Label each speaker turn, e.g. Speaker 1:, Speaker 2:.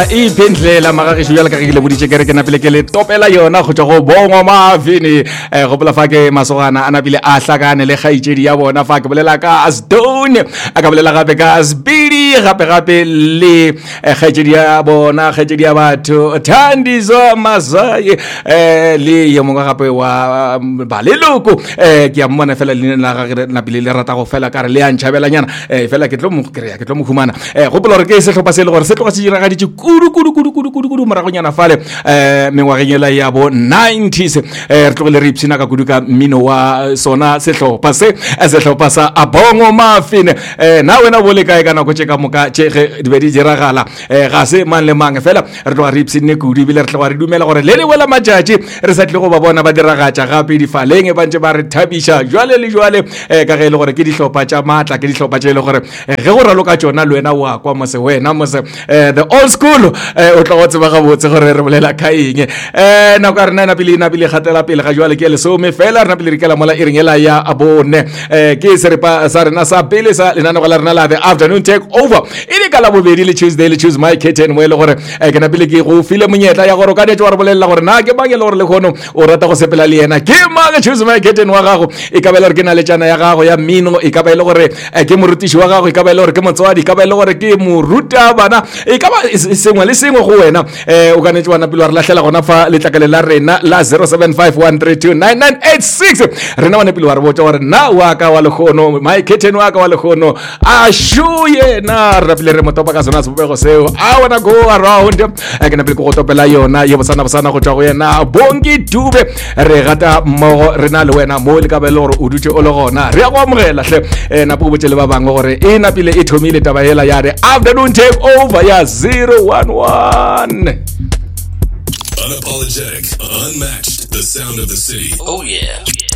Speaker 1: iphendlela magagisho ya le ka gile boditse kere ke napile ke le topela yona go tswa go bongwa mafini go bola fa ke masogana a napile a hlakane le gaitšedi ya bona fa ke bolela ka Stone a ka bolela gape ka Speedy gape le gaitšedi ya bona gaitšedi ya batho Thandizo Mazai le ye mongwe gape wa baleloko ke ya mmona fela le nna ga napile le rata go fela ka re le a ntšhabela nyana fela ke tlo mo kreya ke tlo mo humana go bola re ke se tlhopa se le gore se tloga se dira ga ditse kudu maragonyana fale mengwageng ya bo 90s re tlogele re ipsina ka kudu ka mmino wa sona setlhopha sa Abongo Mafine na wena bole kae kana go tsheka moka tshege di be di diragala ga se man le mang fela re tloga re ipsine kudu bile re tloga re dumela gore le le wela matšatši re sa tle go ba bona ba diragatša gape di faleng ba ntse ba re thabisha jwale le jwale ka ge le gore ke dihlopha tša matla ke dihlopha tše le gore ge go raloka tšona le wena wa kwa mose wena mose the old school o tla go tseba ga botse gore re bolela ka eng na ka rena napile gatela pele ga jwale ke le some fela rena pele re kela mola iringela ya abone ke seripa sa rena sa pele sa lenana go la rena la the afternoon take over ile ka la bobedi le Tuesday le choose my kitten mo ile gore ke napile ke go file monyetla ya gore ka ditse wa re bolela gore na ke bangele gore le khono o rata go sepela le yena ke mang choose my kitten wa gago e ka bela re ke na le tsana ya gago ya mino e ka bela gore ke morutiši wa gago e ka bela gore ke motswadi e ka bela gore ke moruta bana e ka ba sengwe le sengwe go wena o ka netse wana pele wa re lahlela gona fa letlakale la rena la 0751329986 rena wane pele wa re botsa gore na wa ka wa lekgono my kitten wa ka wa lekgono a shu yena re pele re motopa ka sona sebopego seo I wanna go around ke na pele go topela yona ye bosana go tswa go yena Bongi Dube re gata mo rena le wena mo le ka bela gore o dutse o le gona re ya go amogela hle na po botse le ba bangwe gore e na pele e thomile taba hela ya re afternoon take over ya 011
Speaker 2: Unapologetic, unmatched, the sound of the city.
Speaker 3: Oh yeah.